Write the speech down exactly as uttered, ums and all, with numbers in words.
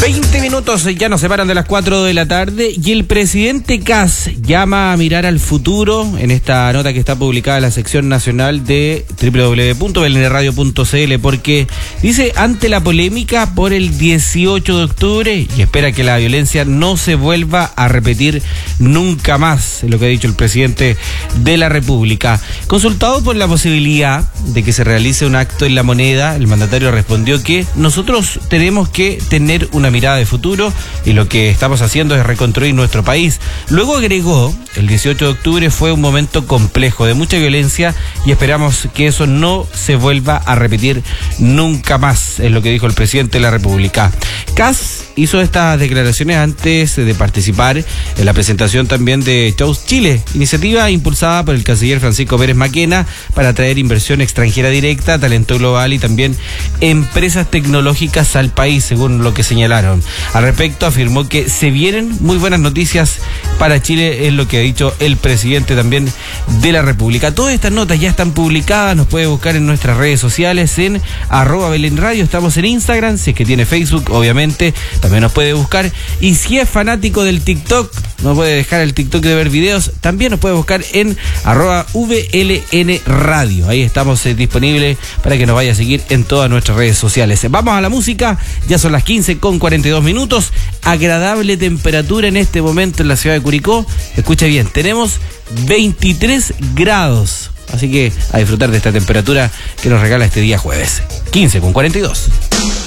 veinte minutos ya nos separan de las cuatro de la tarde y el presidente Kast llama a mirar al futuro en esta nota que está publicada en la sección nacional de doble u doble u doble u punto belén radio punto c l, porque dice, ante la polémica por el dieciocho de octubre, y espera que la violencia no se vuelva a repetir nunca más, es lo que ha dicho el presidente de la República. Consultado por la posibilidad de que se realice un acto en La Moneda, el mandatario respondió que nosotros tenemos que tener una mirada de futuro y lo que estamos haciendo es reconstruir nuestro país. Luego agregó, el dieciocho de octubre fue un momento complejo, de mucha violencia, y esperamos que eso no se vuelva a repetir nunca más, es lo que dijo el presidente de la República. Kast hizo estas declaraciones antes de participar en la presentación también de Choose Chile, iniciativa impulsada por el canciller Francisco Pérez Maquena para atraer inversión extranjera directa, talento global y también empresas tecnológicas al país, según lo que señalaron. Al respecto, afirmó que se vienen muy buenas noticias para Chile, es lo que ha dicho el presidente también de la República. Todas estas notas ya están publicadas, nos puede buscar en nuestras redes sociales en arroba Belén Radio, estamos en Instagram, si es que tiene Facebook, obviamente, también nos puede buscar, y si es fanático del TikTok, no puede dejar el TikTok de ver videos, también nos puede buscar en arroba V L N Radio, ahí estamos eh, disponibles para que nos vaya a seguir en todas nuestras redes sociales. Vamos a la música, ya son las quince con cuarenta y dos minutos, agradable temperatura en este momento en la ciudad de Curicó, escucha bien, tenemos veintitrés grados, así que a disfrutar de esta temperatura que nos regala este día jueves, quince con cuarenta y dos.